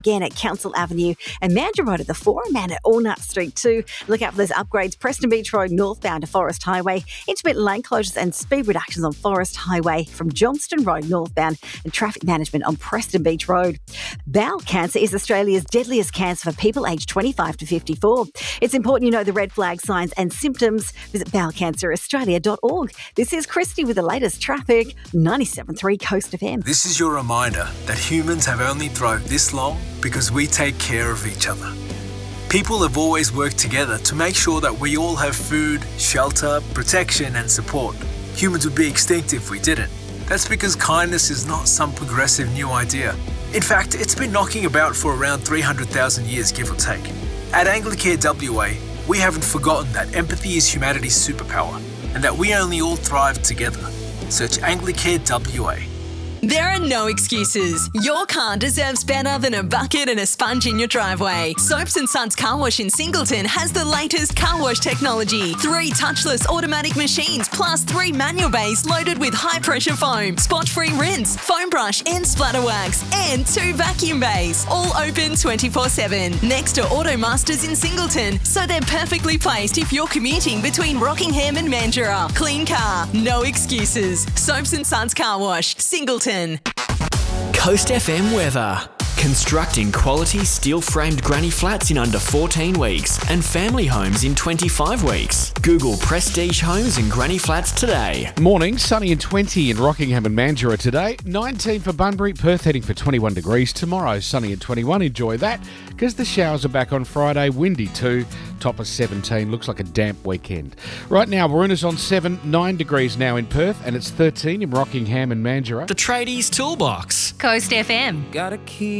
again at Council Avenue and Mandurah Road at the Forum and at Allnut Street too. Look out for those upgrades. Preston Beach Road northbound to Forest Highway, intermittent lane closures and speed reductions on Forest Highway from Johnston Road northbound, and traffic management on Preston Beach Road. Bowel cancer is Australia's deadliest cancer for people aged 25 to 54. It's important you know the red flag signs and symptoms. Visit bowelcanceraustralia.org. This is Christy with the latest traffic, 97.3 Coast FM. This is your reminder that humans have only thrived this long because we take care of each other. People have always worked together to make sure that we all have food, shelter, protection and support. Humans would be extinct if we didn't. That's because kindness is not some progressive new idea. In fact, it's been knocking about for around 300,000 years, give or take. At Anglicare WA, we haven't forgotten that empathy is humanity's superpower and that we only all thrive together. Search Anglicare WA. There are no excuses. Your car deserves better than a bucket and a sponge in your driveway. Soaps & Sons Car Wash in Singleton has the latest car wash technology. 3 touchless automatic machines plus 3 manual bays loaded with high-pressure foam, spot-free rinse, foam brush and splatter wax, and 2 vacuum bays. All open 24/7. Next to Automasters in Singleton, so they're perfectly placed if you're commuting between Rockingham and Mandurah. Clean car, no excuses. Soaps & Sons Car Wash, Singleton. Coast FM weather. Constructing quality steel-framed granny flats in under 14 weeks and family homes in 25 weeks. Google Prestige Homes and Granny Flats today. Morning, sunny and 20 in Rockingham and Mandurah today. 19 for Bunbury, Perth heading for 21 degrees. Tomorrow, sunny and 21. Enjoy that because the showers are back on Friday. Windy too. Top of 17. Looks like a damp weekend. Right now, Waruna's on 7, 9 degrees now in Perth and it's 13 in Rockingham and Mandurah. The Tradies Toolbox. Coast FM. Got a key